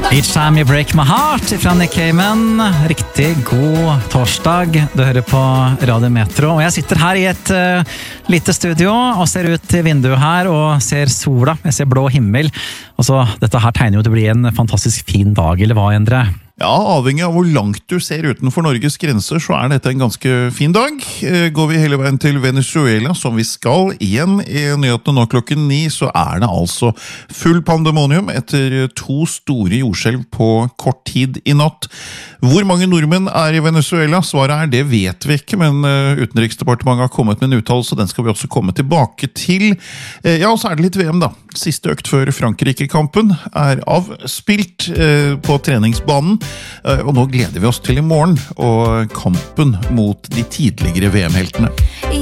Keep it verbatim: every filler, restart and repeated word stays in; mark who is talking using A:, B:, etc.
A: Each time you break my heart fra Nick Cayman. Riktig god torsdag. Du hører på Radio Metro. Og jeg sitter her i et uh, lite studio og ser ut i vinduet her og ser sola. Jeg ser blå himmel. Og så, dette her tegner jo til å bli en fantastisk fin dag, eller hva, Endre?
B: Ja, avhengig av hvor langt du ser utenfor Norges grenser, så er dette en ganske fin dag. Går vi hele veien til Venezuela, som vi skal igjen i nyhetene nå klokken ni, så er det altså full pandemonium etter to store jordskjelv på kort tid i natt. Hvor mange nordmenn er i Venezuela? Svaret er, det vet vi ikke, men Utenriksdepartementet har kommet med en uttalelse, den skal vi også komme tilbake til. Ja, og så er det litt V M da. Siste økt før Frankrike-kampen er avspilt på treningsbanen. Og nå gleder vi oss til i morgen og kampen mot de tidligere V M-heltene.